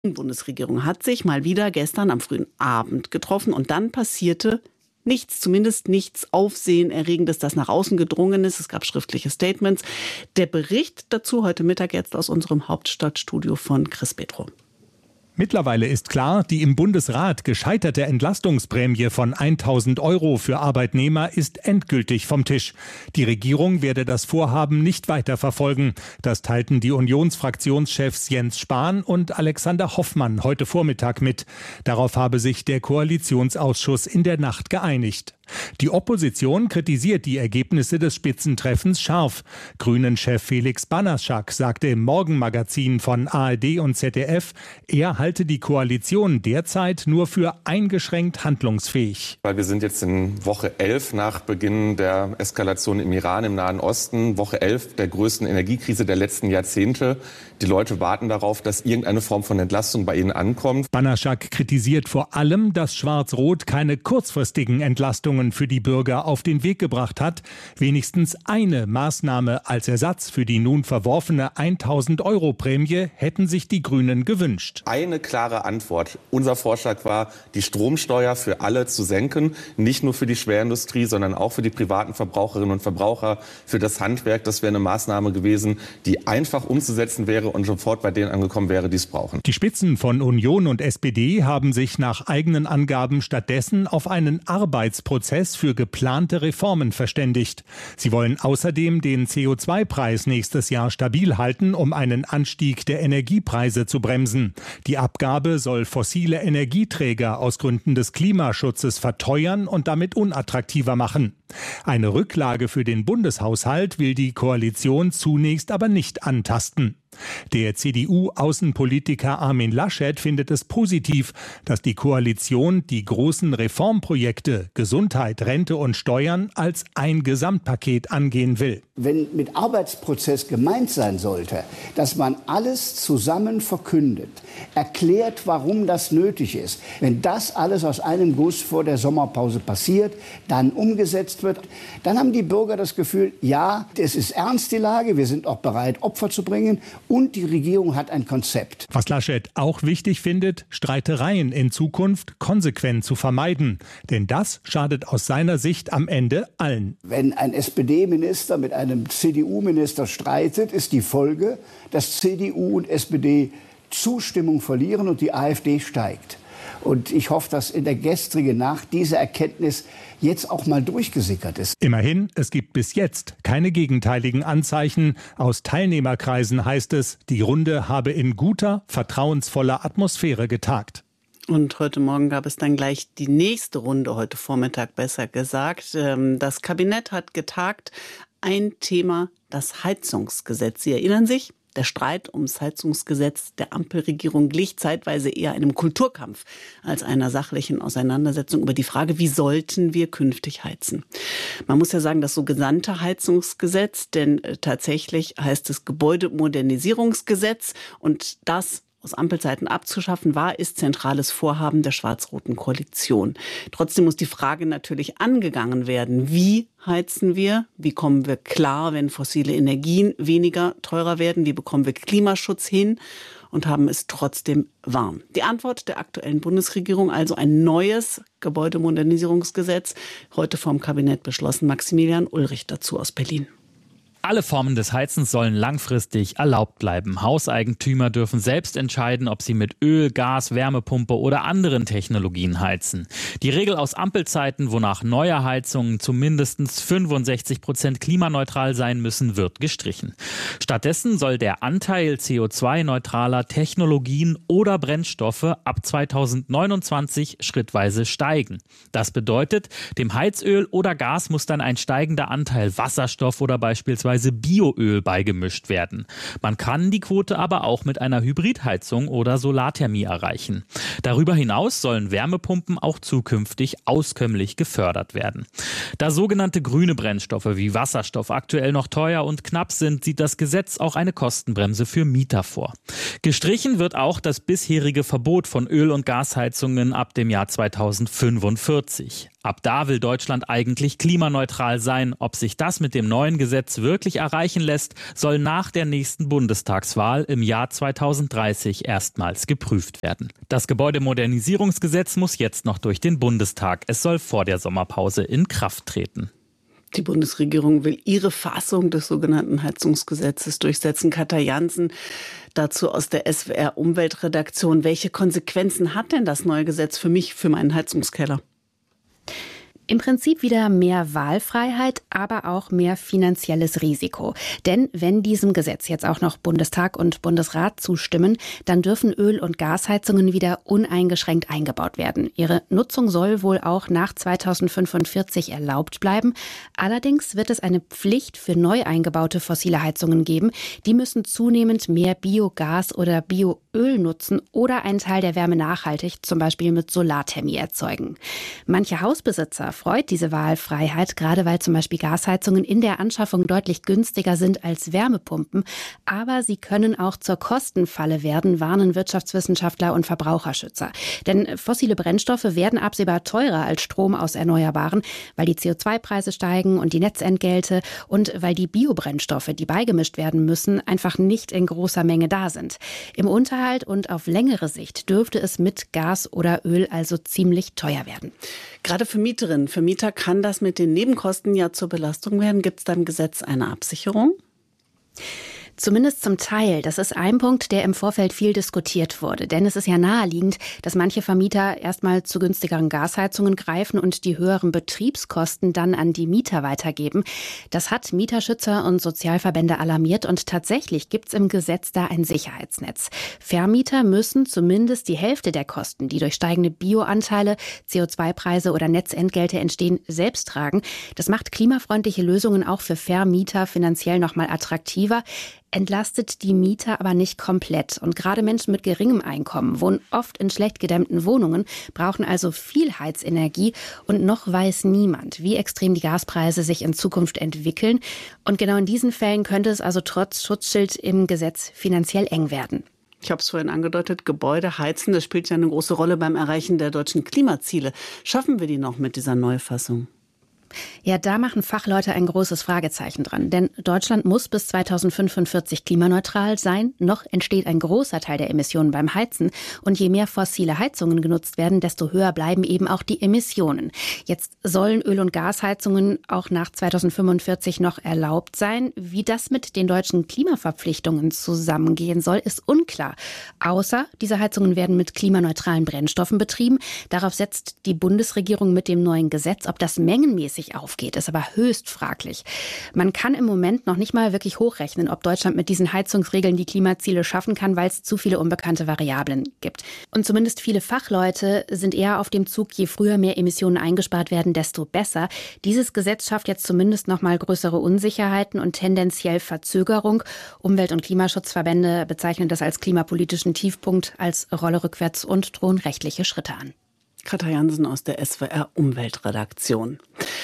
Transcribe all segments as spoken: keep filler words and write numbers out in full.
Die Bundesregierung hat sich mal wieder gestern am frühen Abend getroffen und dann passierte nichts, zumindest nichts Aufsehenerregendes, das nach außen gedrungen ist. Es gab schriftliche Statements. Der Bericht dazu heute Mittag jetzt aus unserem Hauptstadtstudio von Chris Petro. Mittlerweile ist klar, die im Bundesrat gescheiterte Entlastungsprämie von tausend Euro für Arbeitnehmer ist endgültig vom Tisch. Die Regierung werde das Vorhaben nicht weiter verfolgen. Das teilten die Unionsfraktionschefs Jens Spahn und Alexander Hoffmann heute Vormittag mit. Darauf habe sich der Koalitionsausschuss in der Nacht geeinigt. Die Opposition kritisiert die Ergebnisse des Spitzentreffens scharf. Grünen-Chef Felix Banaschak sagte im Morgenmagazin von A R D und Z D F, er halte die Koalition derzeit nur für eingeschränkt handlungsfähig. Weil wir sind jetzt in Woche elf nach Beginn der Eskalation im Iran, im Nahen Osten. Woche elf der größten Energiekrise der letzten Jahrzehnte. Die Leute warten darauf, dass irgendeine Form von Entlastung bei ihnen ankommt. Banaschak kritisiert vor allem, dass Schwarz-Rot keine kurzfristigen Entlastungen für die Bürger auf den Weg gebracht hat. Wenigstens eine Maßnahme als Ersatz für die nun verworfene tausend Euro Prämie hätten sich die Grünen gewünscht. Eine klare Antwort. Unser Vorschlag war, die Stromsteuer für alle zu senken. Nicht nur für die Schwerindustrie, sondern auch für die privaten Verbraucherinnen und Verbraucher, für das Handwerk. Das wäre eine Maßnahme gewesen, die einfach umzusetzen wäre und sofort bei denen angekommen wäre, die es brauchen. Die Spitzen von Union und S P D haben sich nach eigenen Angaben stattdessen auf einen Arbeitsprozess für geplante Reformen verständigt. Sie wollen außerdem den C O zwei Preis nächstes Jahr stabil halten, um einen Anstieg der Energiepreise zu bremsen. Die Abgabe soll fossile Energieträger aus Gründen des Klimaschutzes verteuern und damit unattraktiver machen. Eine Rücklage für den Bundeshaushalt will die Koalition zunächst aber nicht antasten. Der C D U-Außenpolitiker Armin Laschet findet es positiv, dass die Koalition die großen Reformprojekte Gesundheit, Rente und Steuern als ein Gesamtpaket angehen will. Wenn mit Arbeitsprozess gemeint sein sollte, dass man alles zusammen verkündet, erklärt, warum das nötig ist, wenn das alles aus einem Guss vor der Sommerpause passiert, dann umgesetzt wird, dann haben die Bürger das Gefühl, ja, es ist ernst die Lage, wir sind auch bereit, Opfer zu bringen. Und die Regierung hat ein Konzept. Was Laschet auch wichtig findet, Streitereien in Zukunft konsequent zu vermeiden. Denn das schadet aus seiner Sicht am Ende allen. Wenn ein S P D-Minister mit einem C D U-Minister streitet, ist die Folge, dass C D U und S P D Zustimmung verlieren und die AfD steigt. Und ich hoffe, dass in der gestrigen Nacht diese Erkenntnis jetzt auch mal durchgesickert ist. Immerhin, es gibt bis jetzt keine gegenteiligen Anzeichen. Aus Teilnehmerkreisen heißt es, die Runde habe in guter, vertrauensvoller Atmosphäre getagt. Und heute Morgen gab es dann gleich die nächste Runde, heute Vormittag besser gesagt. Das Kabinett hat getagt. Ein Thema, das Heizungsgesetz. Sie erinnern sich? Der Streit ums Heizungsgesetz der Ampelregierung glich zeitweise eher einem Kulturkampf als einer sachlichen Auseinandersetzung über die Frage, wie sollten wir künftig heizen. Man muss ja sagen, das sogenannte Heizungsgesetz, denn tatsächlich heißt es Gebäudemodernisierungsgesetz und das aus Ampelzeiten abzuschaffen war, ist zentrales Vorhaben der schwarz-roten Koalition. Trotzdem muss die Frage natürlich angegangen werden, wie heizen wir? Wie kommen wir klar, wenn fossile Energien weniger teurer werden? Wie bekommen wir Klimaschutz hin und haben es trotzdem warm? Die Antwort der aktuellen Bundesregierung, also ein neues Gebäudemodernisierungsgesetz, heute vom Kabinett beschlossen. Maximilian Ulrich dazu aus Berlin. Alle Formen des Heizens sollen langfristig erlaubt bleiben. Hauseigentümer dürfen selbst entscheiden, ob sie mit Öl, Gas, Wärmepumpe oder anderen Technologien heizen. Die Regel aus Ampelzeiten, wonach neue Heizungen zu mindestens fünfundsechzig Prozent klimaneutral sein müssen, wird gestrichen. Stattdessen soll der Anteil C O zwei neutraler Technologien oder Brennstoffe ab zweitausendneunundzwanzig schrittweise steigen. Das bedeutet, dem Heizöl oder Gas muss dann ein steigender Anteil Wasserstoff oder beispielsweise Bioöl beigemischt werden. Man kann die Quote aber auch mit einer Hybridheizung oder Solarthermie erreichen. Darüber hinaus sollen Wärmepumpen auch zukünftig auskömmlich gefördert werden. Da sogenannte grüne Brennstoffe wie Wasserstoff aktuell noch teuer und knapp sind, sieht das Gesetz auch eine Kostenbremse für Mieter vor. Gestrichen wird auch das bisherige Verbot von Öl- und Gasheizungen ab dem Jahr zweitausendfünfundvierzig. Ab da will Deutschland eigentlich klimaneutral sein. Ob sich das mit dem neuen Gesetz wirklich wirklich erreichen lässt, soll nach der nächsten Bundestagswahl im Jahr zweitausenddreißig erstmals geprüft werden. Das Gebäudemodernisierungsgesetz muss jetzt noch durch den Bundestag. Es soll vor der Sommerpause in Kraft treten. Die Bundesregierung will ihre Fassung des sogenannten Heizungsgesetzes durchsetzen. Katja Jansen dazu aus der S W R Umweltredaktion. Welche Konsequenzen hat denn das neue Gesetz für mich, für meinen Heizungskeller? Im Prinzip wieder mehr Wahlfreiheit, aber auch mehr finanzielles Risiko. Denn wenn diesem Gesetz jetzt auch noch Bundestag und Bundesrat zustimmen, dann dürfen Öl- und Gasheizungen wieder uneingeschränkt eingebaut werden. Ihre Nutzung soll wohl auch nach zweitausendfünfundvierzig erlaubt bleiben. Allerdings wird es eine Pflicht für neu eingebaute fossile Heizungen geben. Die müssen zunehmend mehr Biogas oder Bioöl nutzen oder einen Teil der Wärme nachhaltig, zum Beispiel mit Solarthermie, erzeugen. Manche Hausbesitzer freut diese Wahlfreiheit, gerade weil zum Beispiel Gasheizungen in der Anschaffung deutlich günstiger sind als Wärmepumpen. Aber sie können auch zur Kostenfalle werden, warnen Wirtschaftswissenschaftler und Verbraucherschützer. Denn fossile Brennstoffe werden absehbar teurer als Strom aus Erneuerbaren, weil die C O zwei Preise steigen und die Netzentgelte und weil die Biobrennstoffe, die beigemischt werden müssen, einfach nicht in großer Menge da sind. Im Unterhalt und auf längere Sicht dürfte es mit Gas oder Öl also ziemlich teuer werden. Gerade für Mieterinnen, für Mieter kann das mit den Nebenkosten ja zur Belastung werden. Gibt es da im Gesetz eine Absicherung? Zumindest zum Teil. Das ist ein Punkt, der im Vorfeld viel diskutiert wurde. Denn es ist ja naheliegend, dass manche Vermieter erstmal zu günstigeren Gasheizungen greifen und die höheren Betriebskosten dann an die Mieter weitergeben. Das hat Mieterschützer und Sozialverbände alarmiert und tatsächlich gibt es im Gesetz da ein Sicherheitsnetz. Vermieter müssen zumindest die Hälfte der Kosten, die durch steigende Bioanteile, C O zwei Preise oder Netzentgelte entstehen, selbst tragen. Das macht klimafreundliche Lösungen auch für Vermieter finanziell nochmal attraktiver. Entlastet die Mieter aber nicht komplett. Und gerade Menschen mit geringem Einkommen wohnen oft in schlecht gedämmten Wohnungen, brauchen also viel Heizenergie. Und noch weiß niemand, wie extrem die Gaspreise sich in Zukunft entwickeln. Und genau in diesen Fällen könnte es also trotz Schutzschild im Gesetz finanziell eng werden. Ich habe es vorhin angedeutet, Gebäude heizen, das spielt ja eine große Rolle beim Erreichen der deutschen Klimaziele. Schaffen wir die noch mit dieser Neufassung? Ja, da machen Fachleute ein großes Fragezeichen dran. Denn Deutschland muss bis zweitausendfünfundvierzig klimaneutral sein. Noch entsteht ein großer Teil der Emissionen beim Heizen. Und je mehr fossile Heizungen genutzt werden, desto höher bleiben eben auch die Emissionen. Jetzt sollen Öl- und Gasheizungen auch nach zweitausendfünfundvierzig noch erlaubt sein. Wie das mit den deutschen Klimaverpflichtungen zusammengehen soll, ist unklar. Außer diese Heizungen werden mit klimaneutralen Brennstoffen betrieben. Darauf setzt die Bundesregierung mit dem neuen Gesetz. Ob das mengenmäßig aufgeht, ist aber höchst fraglich. Man kann im Moment noch nicht mal wirklich hochrechnen, ob Deutschland mit diesen Heizungsregeln die Klimaziele schaffen kann, weil es zu viele unbekannte Variablen gibt. Und zumindest viele Fachleute sind eher auf dem Zug, je früher mehr Emissionen eingespart werden, desto besser. Dieses Gesetz schafft jetzt zumindest noch mal größere Unsicherheiten und tendenziell Verzögerung. Umwelt- und Klimaschutzverbände bezeichnen das als klimapolitischen Tiefpunkt, als Rolle rückwärts und drohen rechtliche Schritte an. Katja Jansen aus der S W R Umweltredaktion.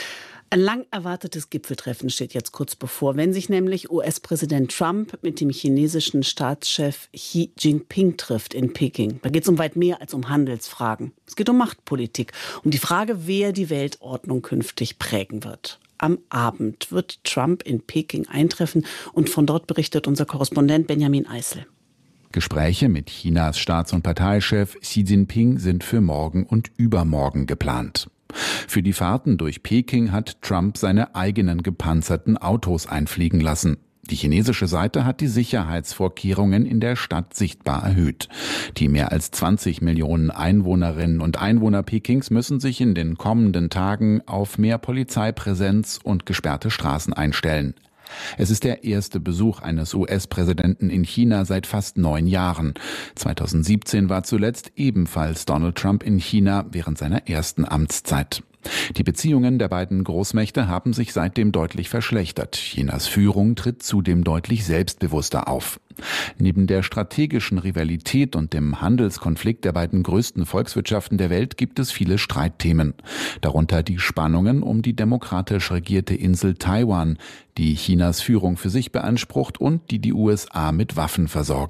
Ein lang erwartetes Gipfeltreffen steht jetzt kurz bevor, wenn sich nämlich U S-Präsident Trump mit dem chinesischen Staatschef Xi Jinping trifft in Peking. Da geht es um weit mehr als um Handelsfragen. Es geht um Machtpolitik, um die Frage, wer die Weltordnung künftig prägen wird. Am Abend wird Trump in Peking eintreffen und von dort berichtet unser Korrespondent Benjamin Eisel. Gespräche mit Chinas Staats- und Parteichef Xi Jinping sind für morgen und übermorgen geplant. Für die Fahrten durch Peking hat Trump seine eigenen gepanzerten Autos einfliegen lassen. Die chinesische Seite hat die Sicherheitsvorkehrungen in der Stadt sichtbar erhöht. Die mehr als zwanzig Millionen Einwohnerinnen und Einwohner Pekings müssen sich in den kommenden Tagen auf mehr Polizeipräsenz und gesperrte Straßen einstellen. Es ist der erste Besuch eines U S-Präsidenten in China seit fast neun Jahren. zweitausendsiebzehn war zuletzt ebenfalls Donald Trump in China während seiner ersten Amtszeit. Die Beziehungen der beiden Großmächte haben sich seitdem deutlich verschlechtert. Chinas Führung tritt zudem deutlich selbstbewusster auf. Neben der strategischen Rivalität und dem Handelskonflikt der beiden größten Volkswirtschaften der Welt gibt es viele Streitthemen. Darunter die Spannungen um die demokratisch regierte Insel Taiwan, die Chinas Führung für sich beansprucht und die die U S A mit Waffen versorgen.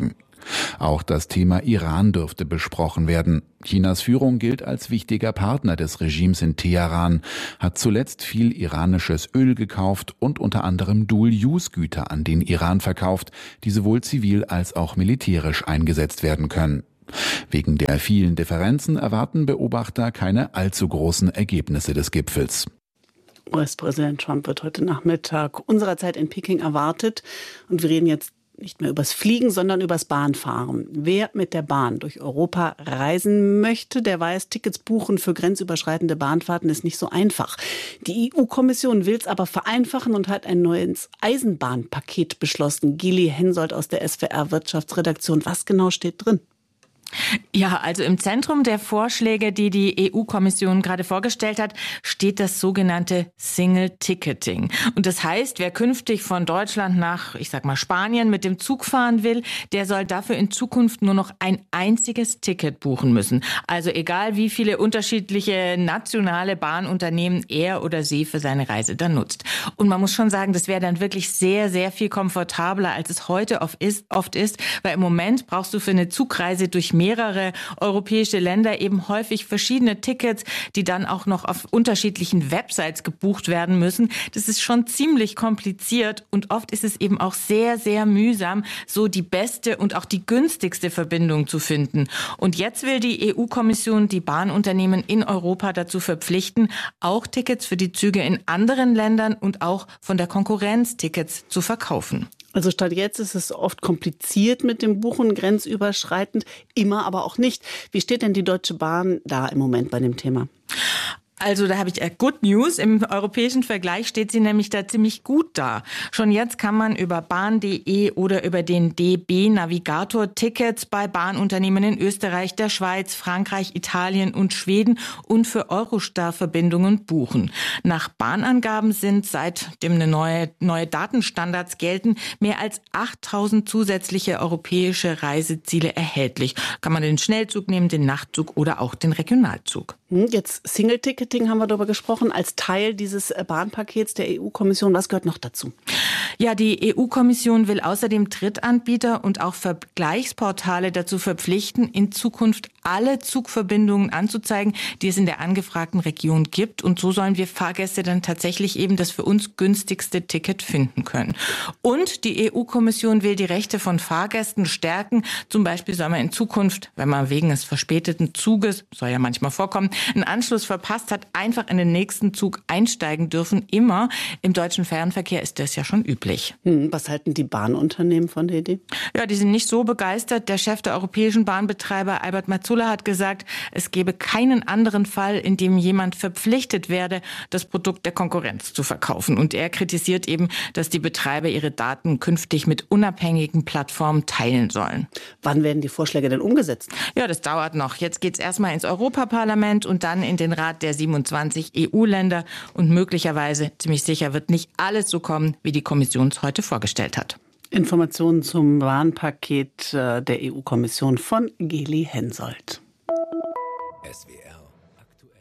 Auch das Thema Iran dürfte besprochen werden. Chinas Führung gilt als wichtiger Partner des Regimes in Teheran, hat zuletzt viel iranisches Öl gekauft und unter anderem Dual-Use-Güter an den Iran verkauft, die sowohl zivil als auch militärisch eingesetzt werden können. Wegen der vielen Differenzen erwarten Beobachter keine allzu großen Ergebnisse des Gipfels. U S-Präsident Trump wird heute Nachmittag unserer Zeit in Peking erwartet. Und wir reden jetzt nicht mehr übers Fliegen, sondern übers Bahnfahren. Wer mit der Bahn durch Europa reisen möchte, der weiß, Tickets buchen für grenzüberschreitende Bahnfahrten ist nicht so einfach. Die E U-Kommission will es aber vereinfachen und hat ein neues Eisenbahnpaket beschlossen. Gili Hensoldt aus der S W R-Wirtschaftsredaktion. Was genau steht drin? Ja, also im Zentrum der Vorschläge, die die E U-Kommission gerade vorgestellt hat, steht das sogenannte Single Ticketing. Und das heißt, wer künftig von Deutschland nach, ich sag mal Spanien mit dem Zug fahren will, der soll dafür in Zukunft nur noch ein einziges Ticket buchen müssen. Also egal, wie viele unterschiedliche nationale Bahnunternehmen er oder sie für seine Reise dann nutzt. Und man muss schon sagen, das wäre dann wirklich sehr, sehr viel komfortabler, als es heute oft ist, oft ist, weil im Moment brauchst du für eine Zugreise durch mehrere europäische Länder eben häufig verschiedene Tickets, die dann auch noch auf unterschiedlichen Websites gebucht werden müssen. Das ist schon ziemlich kompliziert und oft ist es eben auch sehr, sehr mühsam, so die beste und auch die günstigste Verbindung zu finden. Und jetzt will die E U-Kommission die Bahnunternehmen in Europa dazu verpflichten, auch Tickets für die Züge in anderen Ländern und auch von der Konkurrenz Tickets zu verkaufen. Also statt jetzt ist es oft kompliziert mit dem Buchen, grenzüberschreitend, immer aber auch nicht. Wie steht denn die Deutsche Bahn da im Moment bei dem Thema? Also da habe ich Good News. Im europäischen Vergleich steht sie nämlich da ziemlich gut da. Schon jetzt kann man über bahn punkt de oder über den D B-Navigator Tickets bei Bahnunternehmen in Österreich, der Schweiz, Frankreich, Italien und Schweden und für Eurostar-Verbindungen buchen. Nach Bahnangaben sind, seitdem eine neue, neue Datenstandards gelten, mehr als achttausend zusätzliche europäische Reiseziele erhältlich. Kann man den Schnellzug nehmen, den Nachtzug oder auch den Regionalzug. Jetzt Single-Ticketing haben wir darüber gesprochen, als Teil dieses Bahnpakets der E U-Kommission. Was gehört noch dazu? Ja, die E U-Kommission will außerdem Drittanbieter und auch Vergleichsportale dazu verpflichten, in Zukunft alle Zugverbindungen anzuzeigen, die es in der angefragten Region gibt. Und so sollen wir Fahrgäste dann tatsächlich eben das für uns günstigste Ticket finden können. Und die E U-Kommission will die Rechte von Fahrgästen stärken. Zum Beispiel soll man in Zukunft, wenn man wegen des verspäteten Zuges, soll ja manchmal vorkommen, einen Anschluss verpasst hat, einfach in den nächsten Zug einsteigen dürfen. Immer. Im deutschen Fernverkehr ist das ja schon üblich. Hm, was halten die Bahnunternehmen von der Idee? Ja, die sind nicht so begeistert. Der Chef der europäischen Bahnbetreiber, Albert Mazzulla, hat gesagt, es gebe keinen anderen Fall, in dem jemand verpflichtet werde, das Produkt der Konkurrenz zu verkaufen. Und er kritisiert eben, dass die Betreiber ihre Daten künftig mit unabhängigen Plattformen teilen sollen. Wann werden die Vorschläge denn umgesetzt? Ja, das dauert noch. Jetzt geht's erstmal ins Europaparlament und dann in den Rat der siebenundzwanzig E U-Länder. Und möglicherweise, ziemlich sicher, wird nicht alles so kommen, wie die Kommission es heute vorgestellt hat. Informationen zum Bahnpaket der E U-Kommission von Gili Hensoldt. S W R aktuell.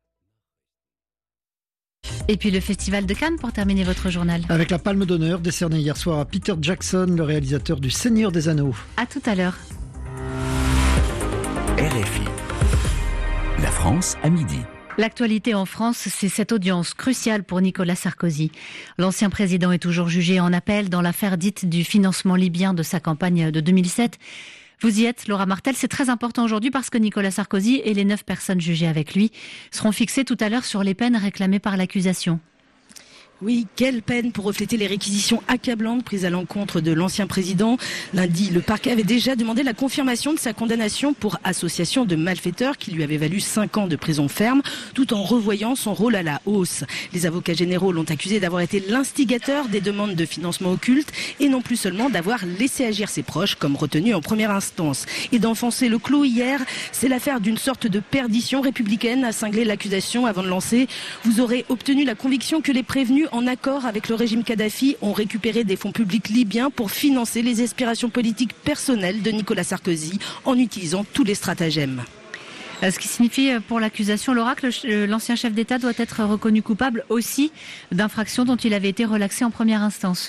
Et puis le Festival de Cannes pour terminer votre journal. Avec la Palme d'honneur décernée hier soir à Peter Jackson, le réalisateur du Seigneur des Anneaux. À tout à l'heure. R F I. La France à midi. L'actualité en France, c'est cette audience cruciale pour Nicolas Sarkozy. L'ancien président est toujours jugé en appel dans l'affaire dite du financement libyen de sa campagne de deux mille sept. Vous y êtes, Laura Martel. C'est très important aujourd'hui parce que Nicolas Sarkozy et les neuf personnes jugées avec lui seront fixées tout à l'heure sur les peines réclamées par l'accusation. Oui, quelle peine pour refléter les réquisitions accablantes prises à l'encontre de l'ancien président. Lundi, le parquet avait déjà demandé la confirmation de sa condamnation pour association de malfaiteurs qui lui avait valu cinq ans de prison ferme, tout en revoyant son rôle à la hausse. Les avocats généraux l'ont accusé d'avoir été l'instigateur des demandes de financement occulte et non plus seulement d'avoir laissé agir ses proches comme retenu en première instance. Et d'enfoncer le clou hier, c'est l'affaire d'une sorte de perdition républicaine, a cinglé l'accusation avant de lancer. Vous aurez obtenu la conviction que les prévenus en accord avec le régime Kadhafi, ont récupéré des fonds publics libyens pour financer les aspirations politiques personnelles de Nicolas Sarkozy en utilisant tous les stratagèmes. Ce qui signifie pour l'accusation, Laura, que l'ancien chef d'État doit être reconnu coupable aussi d'infractions dont il avait été relaxé en première instance.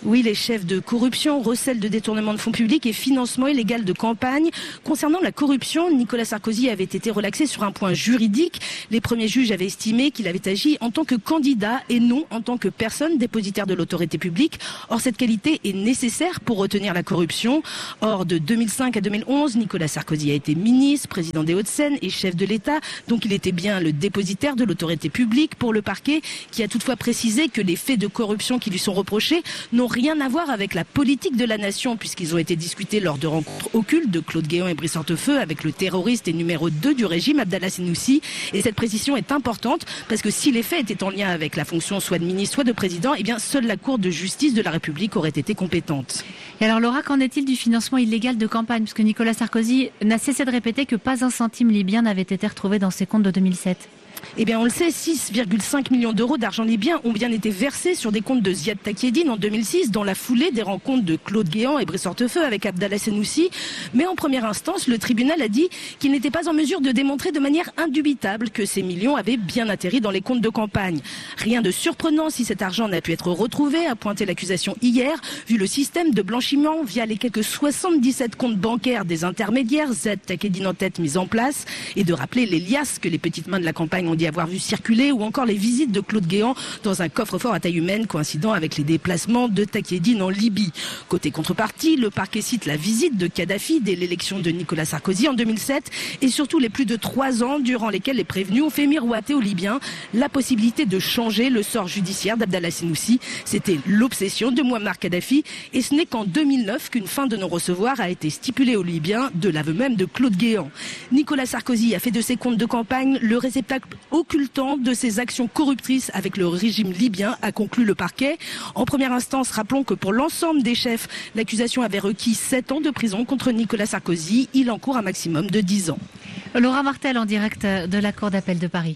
Oui, les chefs de corruption, recel de détournement de fonds publics et financement illégal de campagne. Concernant la corruption, Nicolas Sarkozy avait été relaxé sur un point juridique. Les premiers juges avaient estimé qu'il avait agi en tant que candidat et non en tant que personne dépositaire de l'autorité publique. Or, cette qualité est nécessaire pour retenir la corruption. Or, de deux mille cinq à deux mille onze, Nicolas Sarkozy a été ministre, président des Hauts-de-Seine et chef de l'État. Donc, il était bien le dépositaire de l'autorité publique pour le parquet, qui a toutefois précisé que les faits de corruption qui lui sont reprochés n'ont rien à voir avec la politique de la nation, puisqu'ils ont été discutés lors de rencontres occultes de Claude Guéant et Brice Hortefeux avec le terroriste et numéro deux du régime, Abdallah Senoussi. Et cette précision est importante parce que si les faits étaient en lien avec la fonction soit de ministre, soit de président, eh bien seule la Cour de justice de la République aurait été compétente. Et alors Laura, qu'en est-il du financement illégal de campagne? Parce que Nicolas Sarkozy n'a cessé de répéter que pas un centime libyen n'avait été retrouvé dans ses comptes de deux mille sept. Eh bien, on le sait, six virgule cinq millions d'euros d'argent libyen ont bien été versés sur des comptes de Ziad Takieddine en deux mille six, dans la foulée des rencontres de Claude Guéant et Brice Hortefeux avec Abdallah Senoussi. Mais en première instance, le tribunal a dit qu'il n'était pas en mesure de démontrer de manière indubitable que ces millions avaient bien atterri dans les comptes de campagne. Rien de surprenant si cet argent n'a pu être retrouvé, a pointé l'accusation hier, vu le système de blanchiment via les quelques soixante-dix-sept comptes bancaires des intermédiaires, Ziad Takieddine en tête, mis en place, et de rappeler les liasses que les petites mains de la campagne ont dit avoir vu circuler, ou encore les visites de Claude Guéant dans un coffre-fort à taille humaine coïncidant avec les déplacements de Takieddine en Libye. Côté contrepartie, le parquet cite la visite de Kadhafi dès l'élection de Nicolas Sarkozy en deux mille sept et surtout les plus de trois ans durant lesquels les prévenus ont fait miroiter aux Libyens la possibilité de changer le sort judiciaire d'Abdallah Senoussi. C'était l'obsession de Mouammar Kadhafi et ce n'est qu'en deux mille neuf qu'une fin de non-recevoir a été stipulée aux Libyens, de l'aveu même de Claude Guéant. Nicolas Sarkozy a fait de ses comptes de campagne le réceptacle occultant de ses actions corruptrices avec le régime libyen, a conclu le parquet. En première instance, rappelons que pour l'ensemble des chefs, l'accusation avait requis sept ans de prison contre Nicolas Sarkozy. Il encourt un maximum de dix ans. Laura Martel en direct de la Cour d'appel de Paris.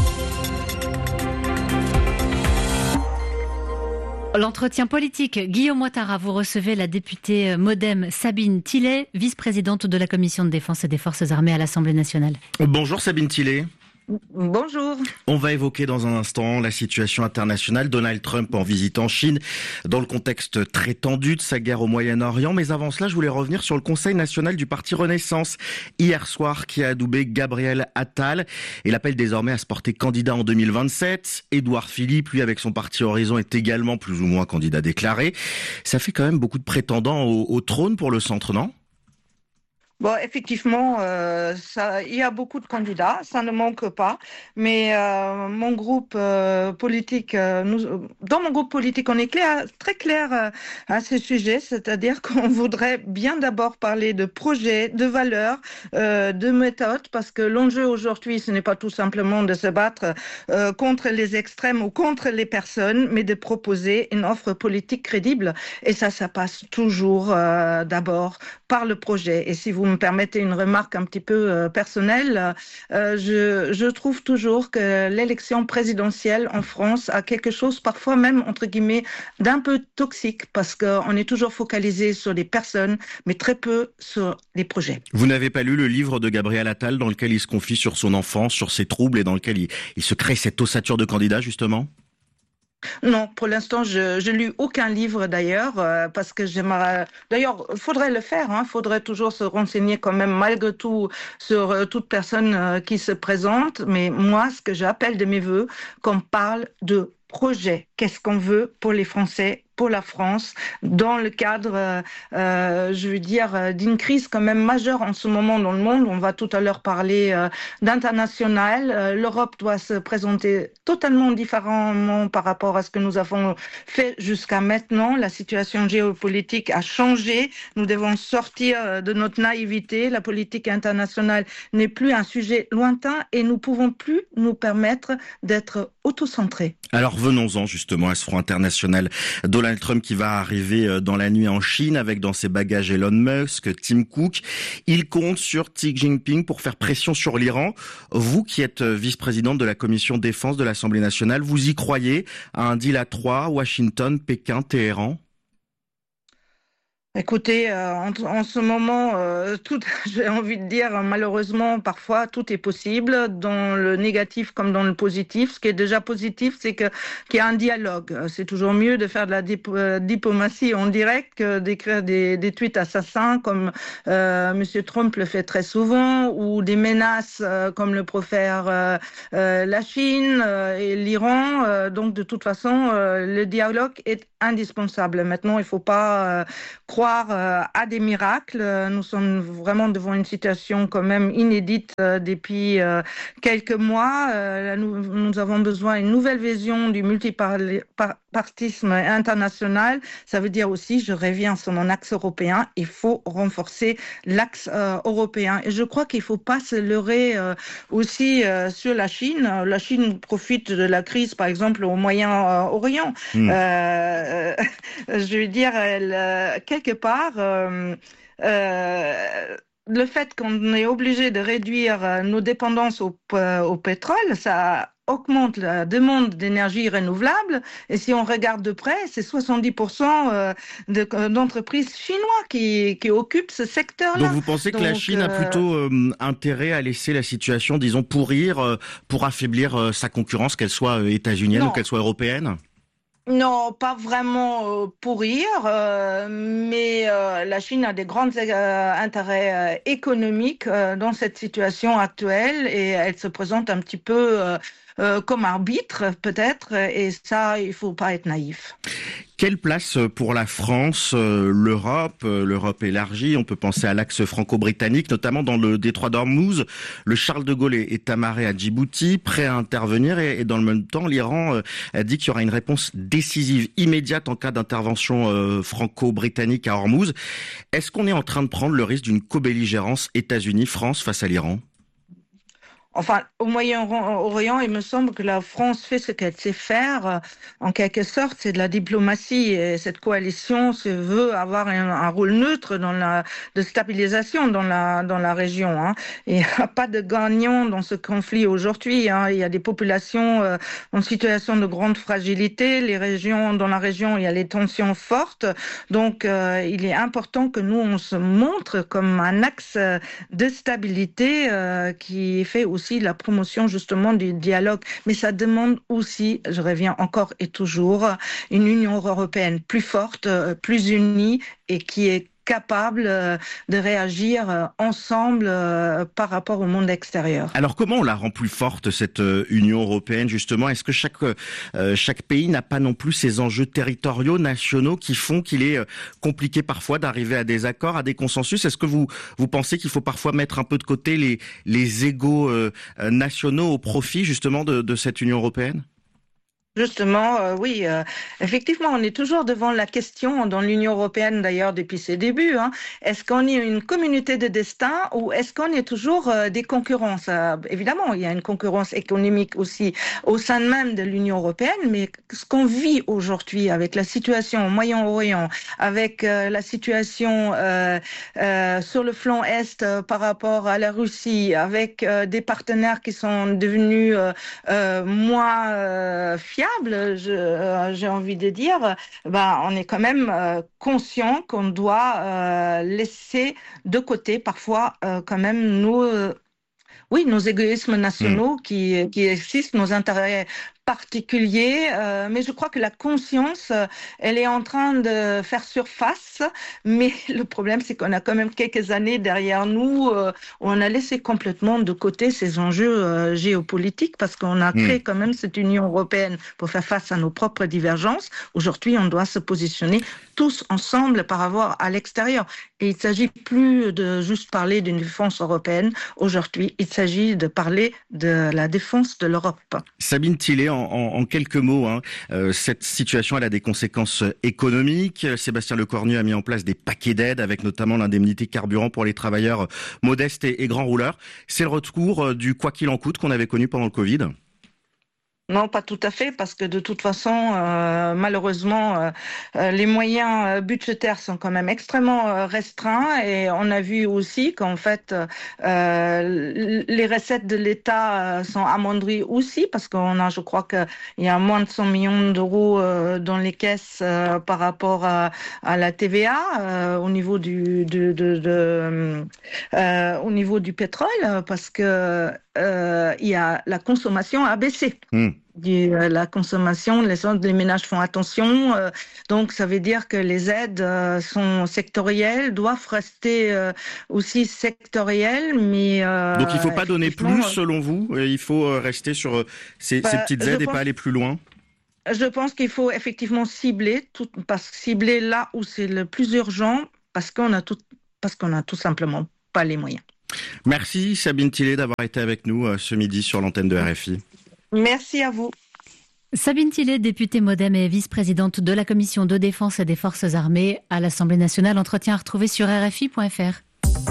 L'entretien politique. Guillaume Ouattara, vous recevez la députée Modem Sabine Tillet, vice-présidente de la Commission de défense et des forces armées à l'Assemblée nationale. Bonjour Sabine Tillet. Bonjour. On va évoquer dans un instant la situation internationale. Donald Trump en visite en Chine dans le contexte très tendu de sa guerre au Moyen-Orient. Mais avant cela, je voulais revenir sur le Conseil national du Parti Renaissance hier soir qui a adoubé Gabriel Attal et l'appelle désormais à se porter candidat en deux mille vingt-sept. Édouard Philippe, lui avec son parti Horizon, est également plus ou moins candidat déclaré. Ça fait quand même beaucoup de prétendants au, au trône pour le centre, non ? Bon, effectivement, euh, ça, il y a beaucoup de candidats, ça ne manque pas. Mais euh, mon groupe euh, politique, euh, nous, dans mon groupe politique, on est clair, très clair euh, à ce sujet, c'est-à-dire qu'on voudrait bien d'abord parler de projets, de valeurs, euh, de méthodes, parce que l'enjeu aujourd'hui, ce n'est pas tout simplement de se battre euh, contre les extrêmes ou contre les personnes, mais de proposer une offre politique crédible. Et ça, ça passe toujours euh, d'abord par le projet. Et si vous me permettez une remarque un petit peu euh, personnelle, euh, je, je trouve toujours que l'élection présidentielle en France a quelque chose, parfois même, entre guillemets, d'un peu toxique, parce qu'on est toujours focalisé sur les personnes, mais très peu sur les projets. Vous n'avez pas lu le livre de Gabriel Attal dans lequel il se confie sur son enfance, sur ses troubles et dans lequel il, il se crée cette ossature de candidat, justement ? Non, pour l'instant, je je lu aucun livre d'ailleurs, euh, parce que j'aimerais... D'ailleurs, il faudrait le faire, il hein, faudrait toujours se renseigner quand même malgré tout sur euh, toute personne euh, qui se présente. Mais moi, ce que j'appelle de mes voeux, qu'on parle de projet. Qu'est-ce qu'on veut pour les Français, pour la France, dans le cadre, euh, je veux dire, d'une crise quand même majeure en ce moment dans le monde. On va tout à l'heure parler euh, d'international. Euh, L'Europe doit se présenter totalement différemment par rapport à ce que nous avons fait jusqu'à maintenant. La situation géopolitique a changé. Nous devons sortir de notre naïveté. La politique internationale n'est plus un sujet lointain et nous ne pouvons plus nous permettre d'être autocentrés. Alors venons-en justement à ce front international. Donald Trump qui va arriver dans la nuit en Chine avec dans ses bagages Elon Musk, Tim Cook. Il compte sur Xi Jinping pour faire pression sur l'Iran. Vous qui êtes vice-présidente de la commission défense de l'Assemblée nationale, vous y croyez à un deal à trois, Washington, Pékin, Téhéran ? Écoutez, euh, en, en ce moment, euh, tout, j'ai envie de dire, malheureusement, parfois, tout est possible, dans le négatif comme dans le positif. Ce qui est déjà positif, c'est que, qu'il y a un dialogue. C'est toujours mieux de faire de la dip- euh, diplomatie en direct que d'écrire des, des tweets assassins, comme euh, M. Trump le fait très souvent, ou des menaces euh, comme le profère euh, euh, la Chine euh, et l'Iran. Euh, donc, de toute façon, euh, le dialogue est indispensable. Maintenant, il ne faut pas euh, croire à des miracles. Nous sommes vraiment devant une situation quand même inédite depuis quelques mois. Nous, nous avons besoin d'une nouvelle vision du multipartisme international. Ça veut dire aussi, je reviens sur mon axe européen, il faut renforcer l'axe euh, européen. Et je crois qu'il ne faut pas se leurrer euh, aussi euh, sur la Chine. La Chine profite de la crise, par exemple, au Moyen-Orient. Mmh. Euh, je veux dire, elle, euh, quelque part, euh, euh, le fait qu'on est obligé de réduire nos dépendances au, euh, au pétrole, ça augmente la demande d'énergie renouvelable. Et si on regarde de près, c'est soixante-dix pour cent de, d'entreprises chinoises qui, qui occupent ce secteur-là. Donc vous pensez que Donc, la Chine euh... a plutôt euh, intérêt à laisser la situation, disons, pourrir euh, pour affaiblir euh, sa concurrence, qu'elle soit euh, états-unienne ou qu'elle soit européenne ? Non, pas vraiment euh, pourrir, euh, mais euh, la Chine a des grands euh, intérêts euh, économiques euh, dans cette situation actuelle et elle se présente un petit peu euh, euh, comme arbitre peut-être, et ça, il faut pas être naïf. Quelle place pour la France, euh, l'Europe, euh, l'Europe élargie? On peut penser à l'axe franco-britannique, notamment dans le détroit d'Ormuz. Le Charles de Gaulle est, est amarré à Djibouti, prêt à intervenir, et, et dans le même temps, l'Iran euh, a dit qu'il y aura une réponse décisive, immédiate en cas d'intervention euh, franco-britannique à Ormuz. Est-ce qu'on est en train de prendre le risque d'une co-belligérance États-Unis-France face à l'Iran? Enfin, au Moyen-Orient, il me semble que la France fait ce qu'elle sait faire. En quelque sorte, c'est de la diplomatie. Et cette coalition se veut avoir un, un rôle neutre dans la de stabilisation dans la dans la région. Hein. Et il n'y a pas de gagnant dans ce conflit aujourd'hui. Hein. Il y a des populations euh, en situation de grande fragilité. Les régions dans la région, il y a les tensions fortes. Donc, euh, il est important que nous on se montre comme un axe de stabilité euh, qui fait aussi la promotion justement du dialogue, mais ça demande aussi, je reviens encore et toujours, une Union européenne plus forte, plus unie et qui est capable de réagir ensemble par rapport au monde extérieur. Alors comment on la rend plus forte, cette Union européenne, justement? Est-ce que chaque, euh, chaque pays n'a pas non plus ses enjeux territoriaux, nationaux, qui font qu'il est compliqué parfois d'arriver à des accords, à des consensus? Est-ce que vous, vous pensez qu'il faut parfois mettre un peu de côté les, les égos euh, nationaux au profit justement de, de cette Union européenne? Justement, euh, oui, euh, effectivement, on est toujours devant la question, dans l'Union européenne d'ailleurs depuis ses débuts, hein, est-ce qu'on est une communauté de destin ou est-ce qu'on est toujours euh, des concurrences? euh, Évidemment, il y a une concurrence économique aussi au sein même de l'Union européenne, mais ce qu'on vit aujourd'hui avec la situation au Moyen-Orient, avec euh, la situation euh, euh, sur le flanc Est euh, par rapport à la Russie, avec euh, des partenaires qui sont devenus euh, euh, moins euh, fiables, Je, euh, j'ai envie de dire, ben, on est quand même euh, conscient qu'on doit euh, laisser de côté parfois euh, quand même nos, euh, oui, nos égoïsmes nationaux mmh. qui, qui existent, nos intérêts particulier, euh, mais je crois que la conscience, euh, elle est en train de faire surface, mais le problème, c'est qu'on a quand même quelques années derrière nous euh, où on a laissé complètement de côté ces enjeux euh, géopolitiques parce qu'on a créé mmh. quand même cette Union européenne pour faire face à nos propres divergences. Aujourd'hui, on doit se positionner tous ensemble par rapport à l'extérieur. Et il ne s'agit plus de juste parler d'une défense européenne. Aujourd'hui, il s'agit de parler de la défense de l'Europe. Sabine Thillaye, en, en, en quelques mots, hein, euh, cette situation elle a des conséquences économiques. Sébastien Lecornu a mis en place des paquets d'aides avec notamment l'indemnité carburant pour les travailleurs modestes et, et grands rouleurs. C'est le retour du quoi qu'il en coûte qu'on avait connu pendant le Covid. Non, pas tout à fait, parce que de toute façon, euh, malheureusement, euh, euh, les moyens budgétaires sont quand même extrêmement euh, restreints, et on a vu aussi qu'en fait, euh, les recettes de l'État sont amoindries aussi, parce qu'on a, je crois qu'il y a moins de cent millions d'euros euh, dans les caisses euh, par rapport à, à la T V A euh, au niveau du, de, de, de euh, au niveau du pétrole, parce que euh, il y a la consommation a baissé. Mmh. Du, euh, la consommation, les, les ménages font attention, euh, donc ça veut dire que les aides euh, sont sectorielles, doivent rester euh, aussi sectorielles, mais... Euh, donc il ne faut pas donner plus selon vous, il faut rester sur euh, ces, bah, ces petites aides et pas aller plus loin? Je pense qu'il faut effectivement cibler, tout, parce, cibler là où c'est le plus urgent, parce qu'on a tout, parce qu'on a tout simplement pas les moyens. Merci Sabine Tillet d'avoir été avec nous euh, ce midi sur l'antenne de R F I. Merci à vous. Sabine Tillet, députée Modem et vice-présidente de la Commission de défense et des forces armées à l'Assemblée nationale. Entretien à retrouver sur R F I point F R.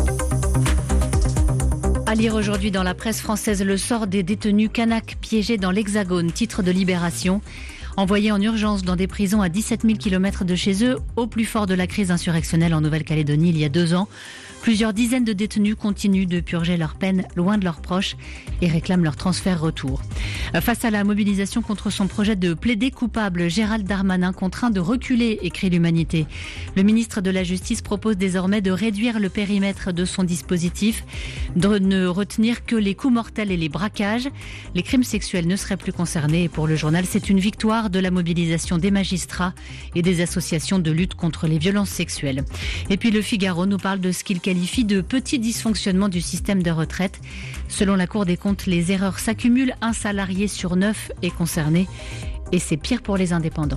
À lire aujourd'hui dans la presse française, le sort des détenus kanaks piégés dans l'Hexagone, titre de Libération. Envoyés en urgence dans des prisons à dix-sept mille kilomètres de chez eux, au plus fort de la crise insurrectionnelle en Nouvelle-Calédonie il y a deux ans. Plusieurs dizaines de détenus continuent de purger leur peine loin de leurs proches et réclament leur transfert retour. Face à la mobilisation contre son projet de plaider coupable, Gérald Darmanin contraint de reculer, écrit l'Humanité. Le ministre de la Justice propose désormais de réduire le périmètre de son dispositif, de ne retenir que les coups mortels et les braquages. Les crimes sexuels ne seraient plus concernés. Et pour le journal, c'est une victoire de la mobilisation des magistrats et des associations de lutte contre les violences sexuelles. Et puis le Figaro nous parle de ce qu'il qualifie de petits dysfonctionnements du système de retraite. Selon la Cour des comptes, les erreurs s'accumulent. Un salarié sur neuf est concerné et c'est pire pour les indépendants.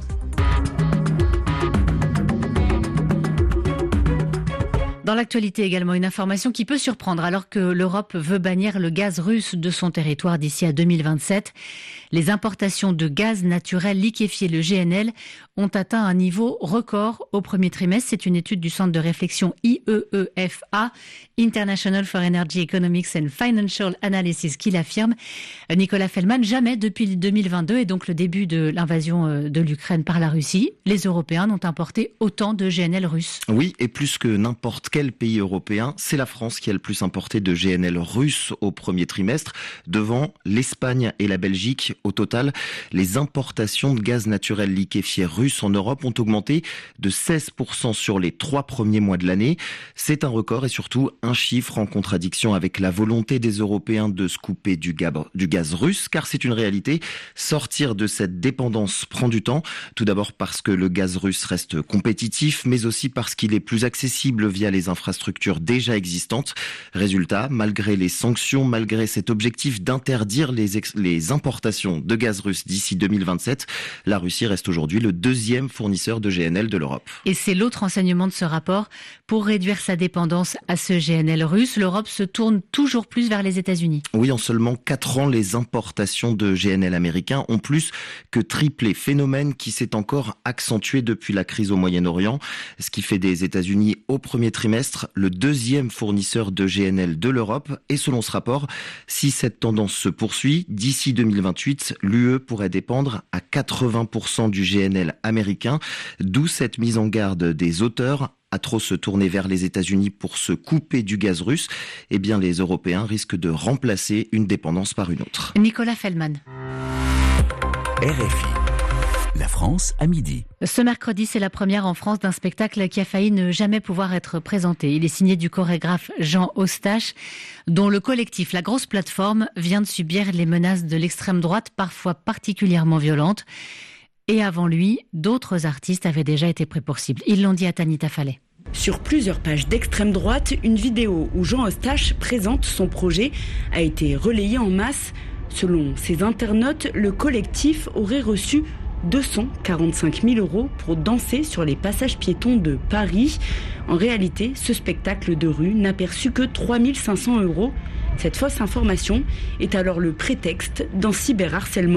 Dans l'actualité également, une information qui peut surprendre alors que l'Europe veut bannir le gaz russe de son territoire d'ici à deux mille vingt-sept. Les importations de gaz naturel liquéfié, le G N L, ont atteint un niveau record au premier trimestre. C'est une étude du centre de réflexion I E E F A, International for Energy Economics and Financial Analysis, qui l'affirme. Nicolas Fellman, jamais depuis deux mille vingt-deux et donc le début de l'invasion de l'Ukraine par la Russie, les Européens n'ont importé autant de G N L russe. Oui, et plus que n'importe quel pays européen, c'est la France qui a le plus importé de G N L russe au premier trimestre, devant l'Espagne et la Belgique. Au total, les importations de gaz naturel liquéfié russe en Europe ont augmenté de seize pour cent sur les trois premiers mois de l'année. C'est un record et surtout un chiffre en contradiction avec la volonté des Européens de se couper du gaz russe, car c'est une réalité. Sortir de cette dépendance prend du temps. Tout d'abord parce que le gaz russe reste compétitif, mais aussi parce qu'il est plus accessible via les infrastructures déjà existantes. Résultat, malgré les sanctions, malgré cet objectif d'interdire les, ex- les importations de gaz russe d'ici deux mille vingt-sept, la Russie reste aujourd'hui le deuxième fournisseur de G N L de l'Europe. Et c'est l'autre enseignement de ce rapport. Pour réduire sa dépendance à ce G N L russe, l'Europe se tourne toujours plus vers les États-Unis. Oui, en seulement quatre ans, les importations de G N L américains ont plus que triplé. Phénomène qui s'est encore accentué depuis la crise au Moyen-Orient, ce qui fait des États-Unis au premier trimestre le deuxième fournisseur de G N L de l'Europe. Et selon ce rapport, si cette tendance se poursuit, d'ici deux mille vingt-huit, l'U E pourrait dépendre à quatre-vingts pour cent du G N L américain, d'où cette mise en garde des auteurs. À trop se tourner vers les États-Unis pour se couper du gaz russe, eh bien les Européens risquent de remplacer une dépendance par une autre. Nicolas Fellman. R F I. La France à midi. Ce mercredi, c'est la première en France d'un spectacle qui a failli ne jamais pouvoir être présenté. Il est signé du chorégraphe Jean Eustache, dont le collectif La Grosse Plateforme vient de subir les menaces de l'extrême droite, parfois particulièrement violentes. Et avant lui, d'autres artistes avaient déjà été pris pour cible. Ils l'ont dit à Tanita Fallet. Sur plusieurs pages d'extrême droite, une vidéo où Jean Eustache présente son projet a été relayée en masse. Selon ses internautes, le collectif aurait reçu deux cent quarante-cinq mille euros pour danser sur les passages piétons de Paris. En réalité, ce spectacle de rue n'a perçu que trois mille cinq cents euros. Cette fausse information est alors le prétexte d'un cyberharcèlement.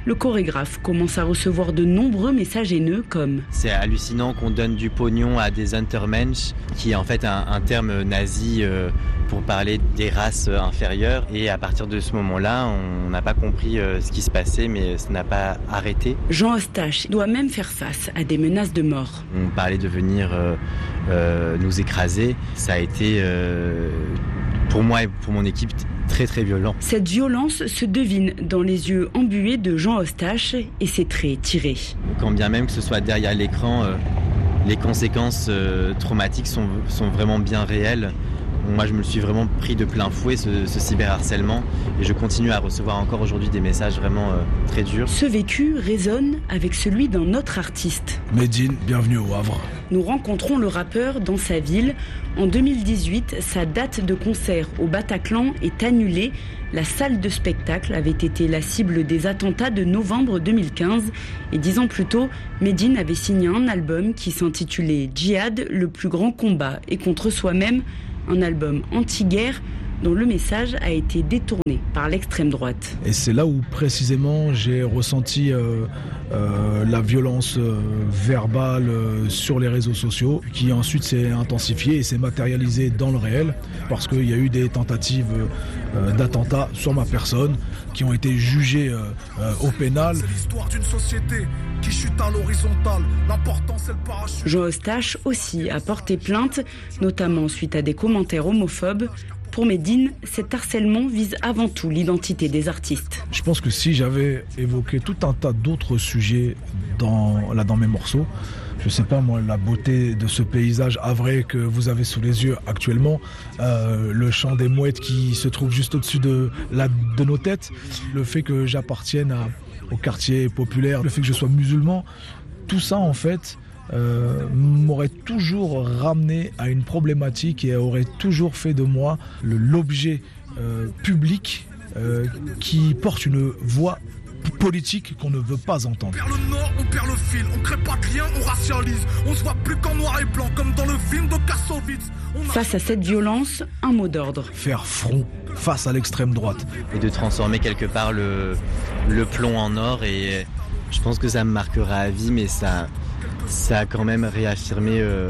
le chorégraphe commence à recevoir de nombreux messages haineux comme « C'est hallucinant qu'on donne du pognon à des Untermensch, qui est en fait un, un terme nazi euh, pour parler des races inférieures. Et à partir de ce moment-là, on n'a pas compris euh, ce qui se passait, mais ça n'a pas arrêté. » Jean Eustache doit même faire face à des menaces de mort. On parlait de venir euh, euh, nous écraser. Ça a été, euh, pour moi et pour mon équipe, très très violent. Cette violence se devine dans les yeux embués de Jean Eustache et ses traits tirés. Quand bien même que ce soit derrière l'écran, euh, les conséquences euh, traumatiques sont, sont vraiment bien réelles. Moi, je me le suis vraiment pris de plein fouet, ce, ce cyberharcèlement, et je continue à recevoir encore aujourd'hui des messages vraiment euh, très durs. Ce vécu résonne avec celui d'un autre artiste. Medine, bienvenue au Havre. Nous rencontrons le rappeur dans sa ville. En deux mille dix-huit, sa date de concert au Bataclan est annulée. La salle de spectacle avait été la cible des attentats de novembre deux mille quinze. Et dix ans plus tôt, Medine avait signé un album qui s'intitulait Djihad, le plus grand combat, et contre soi-même, un album anti-guerre dont le message a été détourné par l'extrême droite. Et c'est là où précisément j'ai ressenti euh, euh, la violence euh, verbale euh, sur les réseaux sociaux, qui ensuite s'est intensifiée et s'est matérialisée dans le réel, parce qu'il y a eu des tentatives euh, d'attentats sur ma personne qui ont été jugées euh, euh, au pénal. C'est l'histoire d'une société qui chute à l'horizontale. L'important, c'est le parachute. Jean Eustache aussi a porté plainte, notamment suite à des commentaires homophobes. Pour Medine, cet harcèlement vise avant tout l'identité des artistes. Je pense que si j'avais évoqué tout un tas d'autres sujets dans, là, dans mes morceaux, je sais pas moi, la beauté de ce paysage havrais que vous avez sous les yeux actuellement, euh, le chant des mouettes qui se trouve juste au-dessus de, la, de nos têtes, le fait que j'appartienne à, au quartier populaire, le fait que je sois musulman, tout ça en fait euh, m'aurait toujours ramené à une problématique et aurait toujours fait de moi le, l'objet euh, public euh, qui porte une voix politique qu'on ne veut pas entendre. On perd le nord, on perd le fil, on crée pas de lien, on racialise, on se voit plus qu'en noir et blanc, comme dans le film de Kassovitz. A... Face à cette violence, un mot d'ordre. Faire front face à l'extrême droite. Et de transformer quelque part le, le plomb en or, et je pense que ça me marquera à vie, mais ça, ça a quand même réaffirmé euh,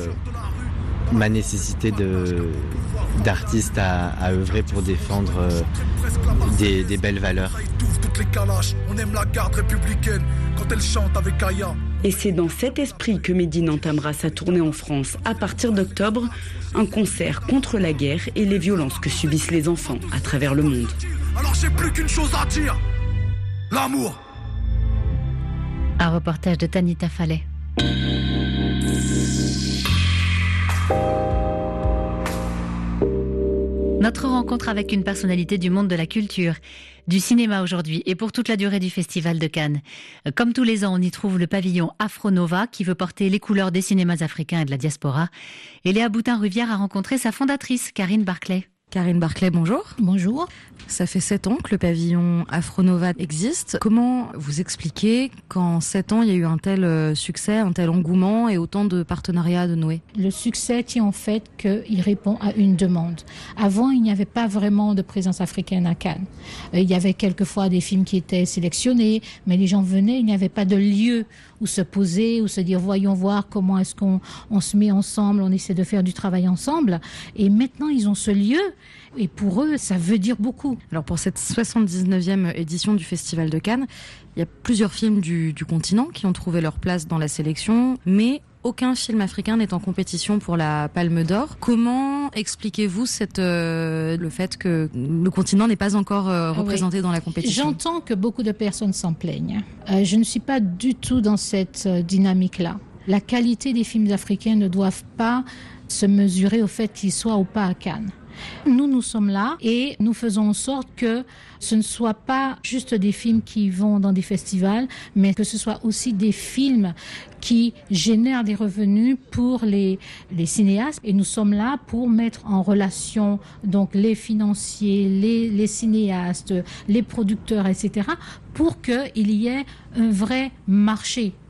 ma nécessité de, d'artiste à, à œuvrer pour défendre euh, des, des belles valeurs. On aime la garde républicaine quand elle chante avec Aya. Et c'est dans cet esprit que Medine entamera sa tournée en France à partir d'octobre, un concert contre la guerre et les violences que subissent les enfants à travers le monde. Alors j'ai plus qu'une chose à dire, l'amour. Un reportage de Tanita Fallet. Notre rencontre avec une personnalité du monde de la culture, du cinéma aujourd'hui et pour toute la durée du Festival de Cannes. Comme tous les ans, on y trouve le pavillon Afronova qui veut porter les couleurs des cinémas africains et de la diaspora. Et Léa Boutin-Ruvière a rencontré sa fondatrice, Karine Barclay. Karine Barclay, bonjour. Bonjour. Ça fait sept ans que le pavillon Afronova existe. Comment vous expliquez qu'en sept ans, il y a eu un tel succès, un tel engouement et autant de partenariats de noués? Le succès tient en fait qu'il répond à une demande. Avant, il n'y avait pas vraiment de présence africaine à Cannes. Il y avait quelquefois des films qui étaient sélectionnés, mais les gens venaient, il n'y avait pas de lieu où se poser, où se dire voyons voir comment est-ce qu'on on se met ensemble, on essaie de faire du travail ensemble. Et maintenant, ils ont ce lieu. Et pour eux, ça veut dire beaucoup. Alors pour cette soixante-dix-neuvième édition du Festival de Cannes, il y a plusieurs films du, du continent qui ont trouvé leur place dans la sélection, mais aucun film africain n'est en compétition pour la Palme d'Or. Comment expliquez-vous cette, euh, le fait que le continent n'est pas encore euh, représenté oui. dans la compétition? J'entends que beaucoup de personnes s'en plaignent. Euh, je ne suis pas du tout dans cette euh, dynamique-là. La qualité des films africains ne doivent pas se mesurer au fait qu'ils soient ou pas à Cannes. Nous, nous sommes là et nous faisons en sorte que ce ne soit pas juste des films qui vont dans des festivals, mais que ce soit aussi des films qui génèrent des revenus pour les, les cinéastes. Et nous sommes là pour mettre en relation donc les financiers, les, les cinéastes, les producteurs, et cetera, pour qu'il y ait un vrai marché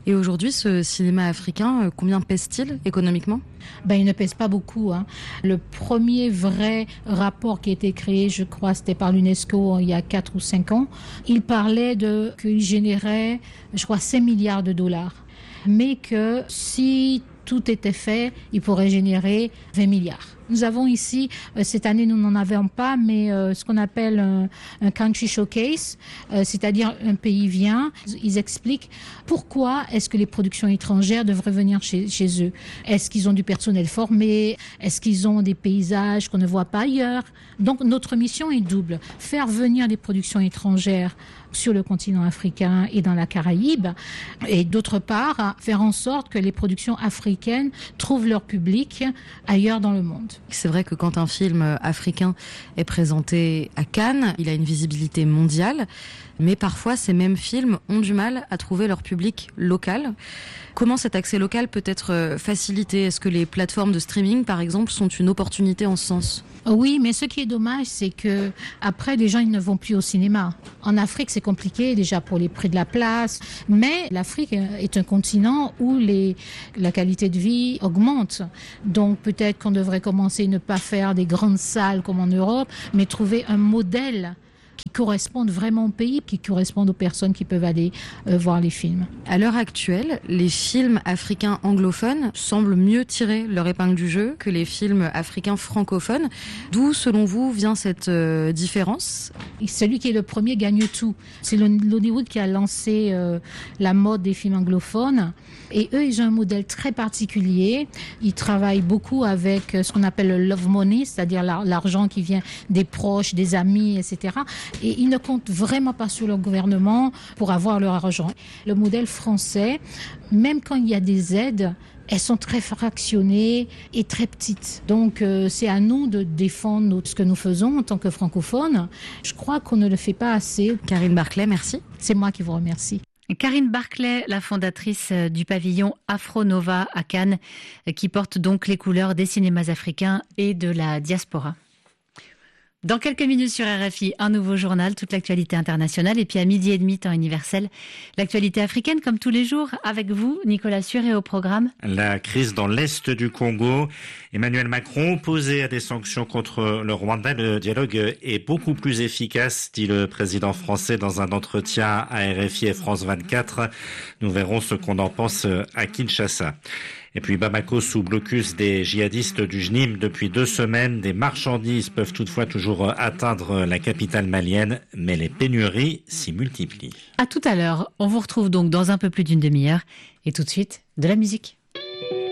Et aujourd'hui, ce cinéma africain, combien pèse-t-il économiquement ? Ben, il ne pèse pas beaucoup. Hein. Le premier vrai rapport qui a été créé, je crois, c'était par l'UNESCO il y a quatre ou cinq ans. Il parlait de qu'il générait, je crois, cinq milliards de dollars. Mais que si tout était fait, il pourrait générer vingt milliards. Nous avons ici, euh, cette année nous n'en avons pas, mais euh, ce qu'on appelle un, un country showcase, euh, c'est-à-dire un pays vient, ils expliquent pourquoi est-ce que les productions étrangères devraient venir chez, chez eux. Est-ce qu'ils ont du personnel formé? Est-ce qu'ils ont des paysages qu'on ne voit pas ailleurs? Donc notre mission est double. Faire venir des productions étrangères sur le continent africain et dans la Caraïbe, et d'autre part, faire en sorte que les productions africaines trouvent leur public ailleurs dans le monde. C'est vrai que quand un film africain est présenté à Cannes, il a une visibilité mondiale, mais parfois ces mêmes films ont du mal à trouver leur public local. Comment cet accès local peut être facilité? Est-ce que les plateformes de streaming, par exemple, sont une opportunité en ce sens? Oui, mais ce qui est dommage, c'est que après, les gens ils ne vont plus au cinéma. En Afrique, c'est compliqué déjà pour les prix de la place, mais l'Afrique est un continent où les, la qualité de vie augmente. Donc peut-être qu'on devrait commencer à ne pas faire des grandes salles comme en Europe, mais trouver un modèle qui correspondent vraiment au pays, qui correspondent aux personnes qui peuvent aller euh, voir les films. À l'heure actuelle, les films africains anglophones semblent mieux tirer leur épingle du jeu que les films africains francophones. D'où, selon vous, vient cette euh, différence? Celui qui est le premier gagne tout. C'est l'Hollywood qui a lancé euh, la mode des films anglophones. Et eux, ils ont un modèle très particulier. Ils travaillent beaucoup avec ce qu'on appelle le love money, c'est-à-dire l'argent qui vient des proches, des amis, et cetera. Et ils ne comptent vraiment pas sur le gouvernement pour avoir leur argent. Le modèle français, même quand il y a des aides, elles sont très fractionnées et très petites. Donc euh, c'est à nous de défendre notre, ce que nous faisons en tant que francophones. Je crois qu'on ne le fait pas assez. Karine Barclay, merci. C'est moi qui vous remercie. Karine Barclay, la fondatrice du pavillon Afro-Nova à Cannes, qui porte donc les couleurs des cinémas africains et de la diaspora. Dans quelques minutes sur R F I, un nouveau journal, toute l'actualité internationale. Et puis à midi et demi, temps universel, l'actualité africaine comme tous les jours. Avec vous, Nicolas Suré, au programme. La crise dans l'Est du Congo. Emmanuel Macron opposé à des sanctions contre le Rwanda. Le dialogue est beaucoup plus efficace, dit le président français dans un entretien à R F I et France vingt-quatre. Nous verrons ce qu'on en pense à Kinshasa. Et puis Bamako sous blocus des djihadistes du J N I M depuis deux semaines. Des marchandises peuvent toutefois toujours atteindre la capitale malienne, mais les pénuries s'y multiplient. À tout à l'heure. On vous retrouve donc dans un peu plus d'une demi-heure. Et tout de suite, de la musique.